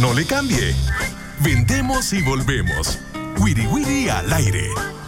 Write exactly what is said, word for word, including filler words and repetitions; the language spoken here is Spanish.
No le cambie. Vendemos y volvemos. Wiri Wiri al aire.